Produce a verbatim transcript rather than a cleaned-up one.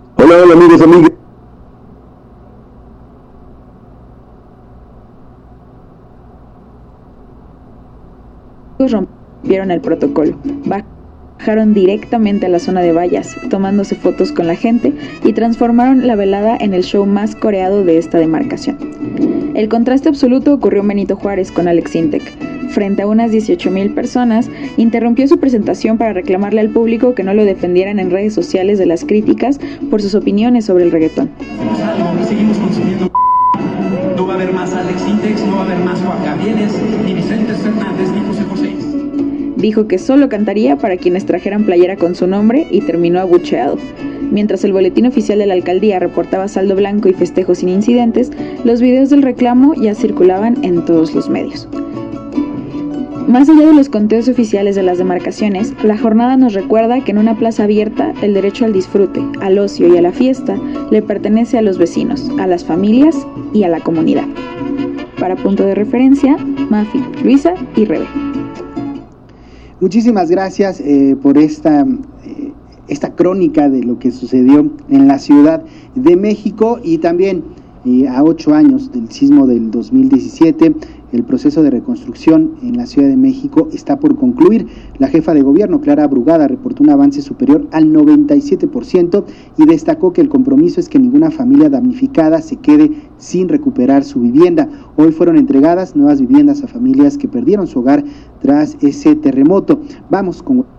Hola, hola amigos, amigos. Rompieron el protocolo, bajaron directamente a la zona de vallas, tomándose fotos con la gente y transformaron la velada en el show más coreado de esta demarcación. El contraste absoluto ocurrió en Benito Juárez con Alex Intec. Frente a unas dieciocho mil personas, interrumpió su presentación para reclamarle al público que no lo defendieran en redes sociales de las críticas por sus opiniones sobre el reggaetón. Seguimos consumiendo. No va a haber más Alex Intec, no va a haber más Juan Gabriel, ni Vicente Fernández, ni José José. Dijo que solo cantaría para quienes trajeran playera con su nombre y terminó abucheado. Mientras el boletín oficial de la alcaldía reportaba saldo blanco y festejos sin incidentes, los videos del reclamo ya circulaban en todos los medios. Más allá de los conteos oficiales de las demarcaciones, la jornada nos recuerda que en una plaza abierta el derecho al disfrute, al ocio y a la fiesta le pertenece a los vecinos, a las familias y a la comunidad. Para punto de referencia, Mafi, Luisa y Rebe. Muchísimas gracias eh, por esta, eh, esta crónica de lo que sucedió en la Ciudad de México y también eh, a ocho años del sismo del dos mil diecisiete. El proceso de reconstrucción en la Ciudad de México está por concluir. La jefa de gobierno, Clara Brugada, reportó un avance superior al noventa y siete por ciento y destacó que el compromiso es que ninguna familia damnificada se quede sin recuperar su vivienda. Hoy fueron entregadas nuevas viviendas a familias que perdieron su hogar tras ese terremoto. Vamos con